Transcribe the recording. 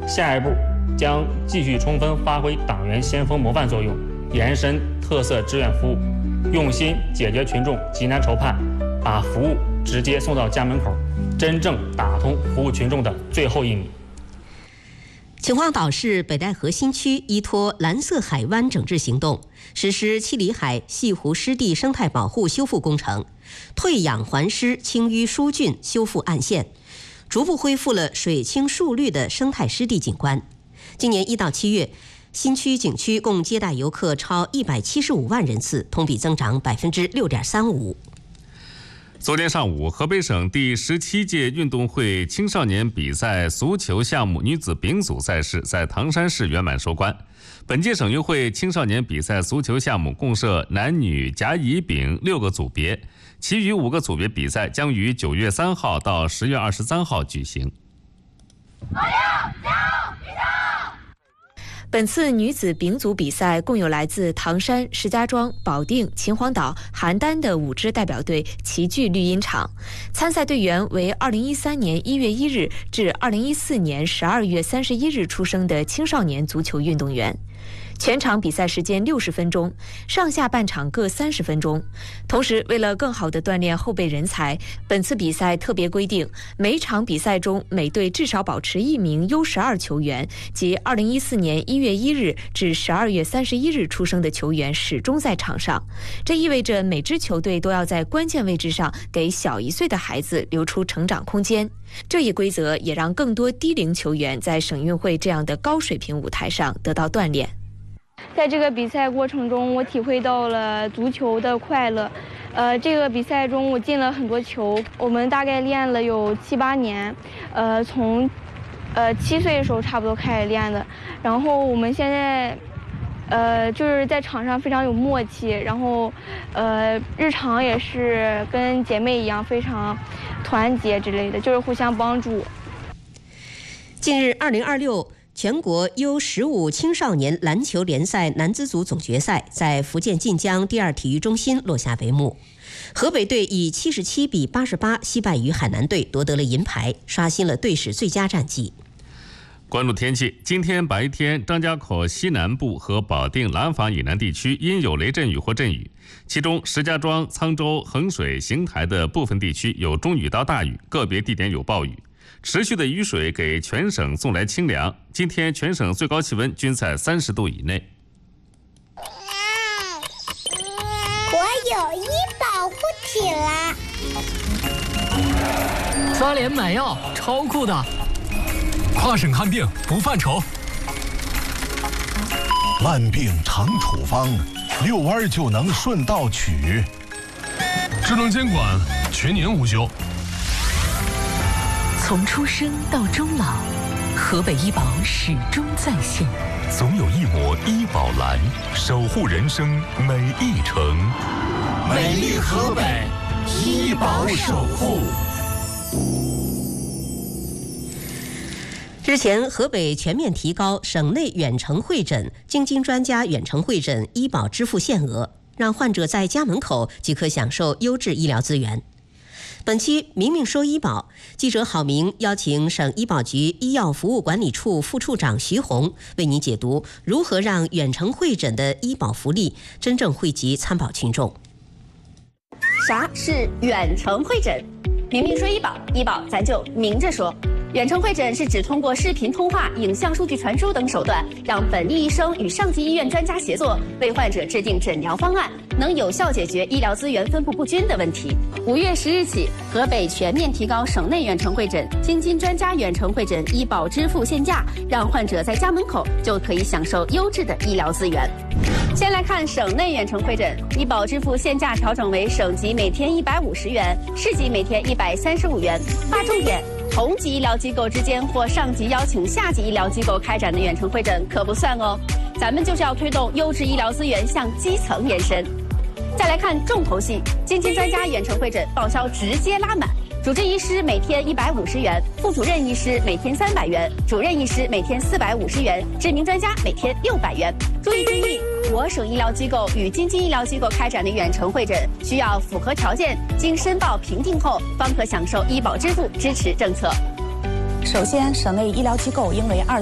下一步将继续充分发挥党员先锋模范作用，延伸特色志愿服务，用心解决群众急难愁盼，把服务直接送到家门口，真正打通服务群众的最后1米。 秦皇岛市北戴河新区依托蓝色海湾整治行动，实施七里海西湖湿地生态保护修复工程，退氧还湿、清淤疏浚、修复岸线，逐步恢复了水清树绿的生态湿地景观。今年1到7月，新区景区共接待游客超175万人次，同比增长6.35%。 昨天上午，河北省第17届运动会青少年比赛足球项目女子丙组赛事在唐山市圆满收官。本届省运会青少年比赛足球项目共设男女甲乙丙6个组别，其余5个组别比赛将于9月3号到10月23号举行。 本次女子丙组比赛共有来自唐山、石家庄、保定、秦皇岛、邯郸的5支代表队齐聚绿茵场。参赛队员为2013年1月1日至2014年12月31日出生的青少年足球运动员。全场比赛时间60分钟，上下半场各30分钟。同时，为了更好地锻炼后备人才，本次比赛特别规定，每场比赛中每队至少保持1名 U12 球员，即2014年1月1日至12月31日出生的球员始终在场上。这意味着每支球队都要在关键位置上给小1岁的孩子留出成长空间。这一规则也让更多低龄球员在省运会这样的高水平舞台上得到锻炼。 在这个比赛过程中，我体会到了足球的快乐。这个比赛中我进了很多球，我们大概练了有7、8年，从7岁的时候差不多开始练的。然后我们现在就是在场上非常有默契，然后日常也是跟姐妹一样非常团结之类的，就是互相帮助。 近日2026全国 U15 青少年篮球联赛男子组总决赛在福建晋江第2体育中心落下帷幕。河北队以77比88惜败于海南队，夺得了银牌，刷新了队史最佳战绩。 关注天气，今天白天张家口西南部和保定廊坊以南地区阴有雷阵雨或阵雨，其中石家庄、沧州、衡水、邢台的部分地区有中雨到大雨，个别地点有暴雨。持续的雨水给全省送来清凉，今天全省最高气温均在30度以内。 我有医保护体啦 ！3联买药，超酷的！跨省看病不犯愁。 万病常处方，6弯就能顺道取。 智能监管，全年无休。 从出生到终老，河北医保始终在线。 总有一抹医保蓝，守护人生每一程。 美丽河北，医保守护。 日前，河北全面提高省内远程会诊、京津专家远程会诊医保支付限额，让患者在家门口即可享受优质医疗资源。本期明明说医保，记者郝明邀请省医保局医药服务管理处副处长徐红为您解读如何让远程会诊的医保福利真正惠及参保群众。 啥是远程会诊？明明说医保，医保咱就明着说。远程会诊是指通过视频通话、影像数据传输等手段，让本地医生与上级医院专家协作，为患者制定诊疗方案，能有效解决医疗资源分布不均的问题。5月10日起，河北全面提高省内远程会诊、京津专家远程会诊医保支付限价，让患者在家门口就可以享受优质的医疗资源。先来看省内远程会诊，医保支付限价调整为省级每天150元，市级每天135元。划重点，同级医疗机构之间或上级邀请下级医疗机构开展的远程会诊可不算哦。咱们就是要推动优质医疗资源向基层延伸。再来看重头戏，京津专家远程会诊报销直接拉满，主治医师每天150元，副主任医师每天300元，主任医师每天450元，知名专家每天600元。注意注意，我省医疗机构与京津医疗机构开展的远程会诊需要符合条件，经申报评定后方可享受医保支付支持政策。 首先，省内医疗机构应为